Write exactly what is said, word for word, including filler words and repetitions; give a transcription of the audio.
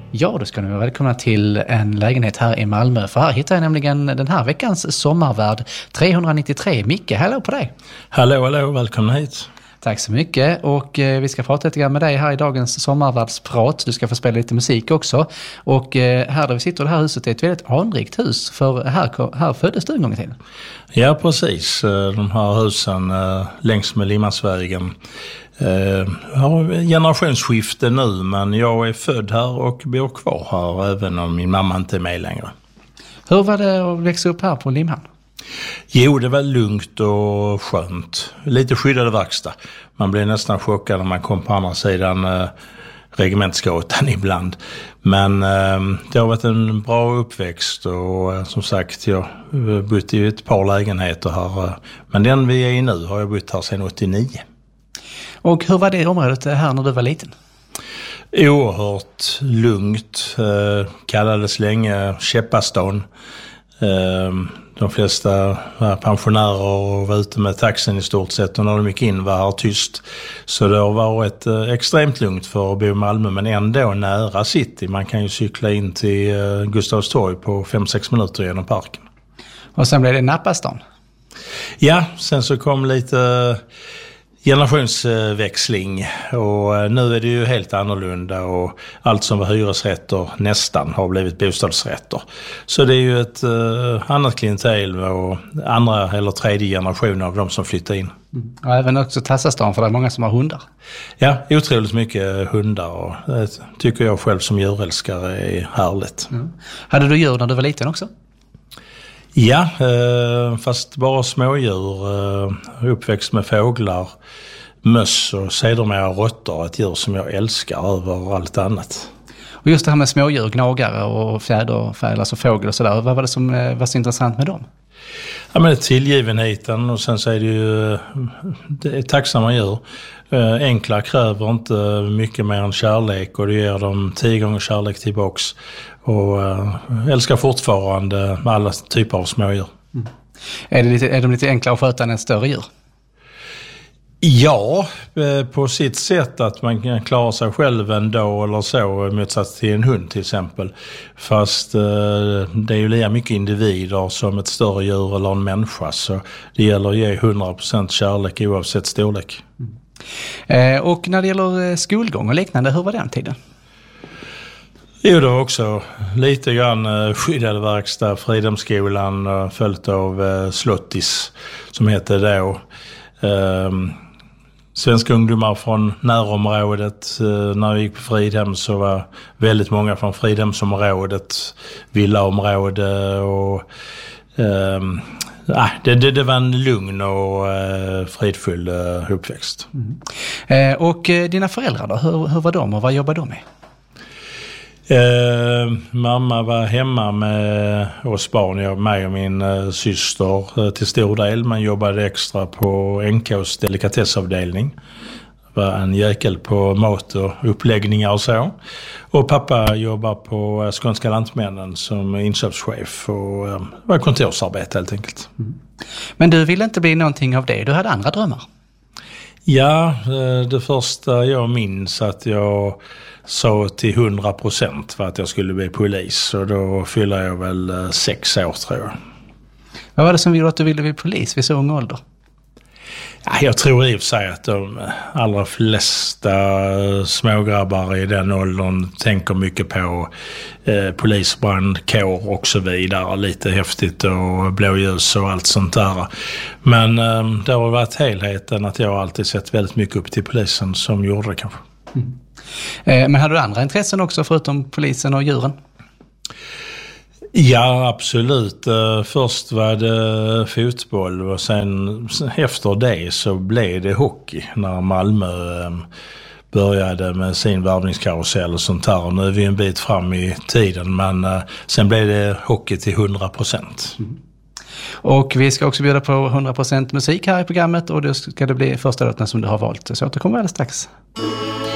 Ja, då ska ni vara välkomna till en lägenhet här i Malmö. För här hittar jag nämligen den här veckans sommarvärd trehundranittiotre. Micke, hallå på dig! Hallå, hallå, välkomna hit! Tack så mycket, och eh, vi ska prata lite grann med dig här i dagens sommarvärdsprat. Du ska få spela lite musik också. Och eh, här där vi sitter, det här huset är ett väldigt anrikt hus, för här, här föddes du en gång i tiden. Ja, precis. De här husen eh, längs med Limmarsvägen eh, har generationsskifte nu, men jag är född här och bor kvar här även om min mamma inte är med längre. Hur var det att växa upp här på Limhamn? Jo, det var lugnt och skönt. Lite skyddad verkstad. Man blev nästan chockad när man kom på andra sidan eh, regementsgatan ibland. Men eh, det har varit en bra uppväxt och eh, som sagt, jag har bott i ett par lägenheter här. Eh, men den vi är i nu har jag bott här sedan åttionio. Och hur var det området här när du var liten? Oerhört lugnt. Eh, kallades länge Käppastan. Eh, De flesta var pensionärer och var ute med taxen i stort sett, och när de gick in var här tyst. Så det har varit eh, extremt lugnt för att bo i Malmö, men ändå nära city. Man kan ju cykla in till eh, Gustavs torg på fem sex minuter genom parken. Och sen blev det Nappastan? Ja, sen så kom lite generationsväxling och nu är det ju helt annorlunda, och allt som var hyresrätter nästan har blivit bostadsrätter. Så det är ju ett uh, annat klientel och andra eller tredje generation av de som flyttar in. Mm. Och även också Tassastan, för det är många som har hundar. Ja, otroligt mycket hundar, och det tycker jag själv som djurälskare är härligt. Mm. Hade du djur när du var liten också? Ja, eh, fast bara smådjur, eh, uppväxt med fåglar, möss och sedermera råttor, ett djur som jag älskar över allt annat. Och just det här med smådjur, gnagare och fjäderfä, alltså fågel och sådär, vad var det som eh, var så intressant med dem? Ja, men det är tillgivenheten, och sen så är det ju det är tacksamma djur. Eh, enkla kräver inte mycket mer än kärlek, och det ger dem tio gånger kärlek tillbaks. Och äh, älskar fortfarande med alla typer av smådjur. Mm. Är, det lite, är de lite enklare att sköta än ett större djur? Ja, på sitt sätt, att man kan klara sig själv ändå eller så, motsats till en hund till exempel. Fast äh, det är ju lika mycket individer som ett större djur eller en människa, så det gäller att ge hundra procent kärlek oavsett storlek. Mm. Eh, och när det gäller skolgång och liknande, hur var den tiden? Jo, det var också lite grann skyddad verkstad, Fridhemsskolan, följt av eh, Slottis som heter det då. Eh, svenska ungdomar från närområdet. Eh, när vi gick på Fridhem så var väldigt många från Fridhemsområdet, villaområde, och eh, det, det, det var en lugn och eh, fridfull eh, uppväxt. Mm. Eh, och eh, dina föräldrar då, hur, hur var de och vad jobbade de med? Eh, mamma var hemma med oss barn, jag, mig och min eh, syster eh, till stor del. Man jobbade extra på N K:s delikatessavdelning. Det var en jäkel på mat och uppläggningar och så. Och pappa jobbar på Skånska Lantmännen som inköpschef, och eh, var kontorsarbete helt enkelt. Mm. Men du ville inte bli någonting av det, du hade andra drömmar? Ja, det första jag minns att jag sa till hundra procent för att jag skulle bli polis, och då fyllde jag väl sex år tror jag. Vad var det som gjorde att du ville bli polis vid så ung ålder? Ja, jag tror i och för sig att de allra flesta smågrabbar i den åldern tänker mycket på eh, polis, brandkår och så vidare. Lite häftigt och blåljus och allt sånt där. Men eh, det har varit helheten att jag alltid sett väldigt mycket upp till polisen som gjorde det kanske. Mm. Eh, men hade du andra intressen också förutom polisen och djuren? Ja, absolut. Först var det fotboll, och sen efter det så blev det hockey när Malmö började med sin värvningskarusell och sånt här. Och nu är vi en bit fram i tiden, men sen blev det hockey till hundra procent. Mm. Och vi ska också bjuda på hundra procent musik här i programmet, och då ska det bli första låten som du har valt. Så återkommer alldeles strax.